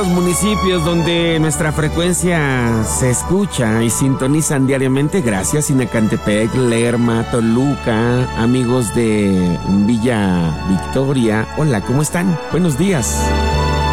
municipios donde nuestra frecuencia se escucha y sintonizan diariamente. Gracias, Sinacantepec, Lerma, Toluca, amigos de Villa Victoria. Hola, ¿cómo están? Buenos días.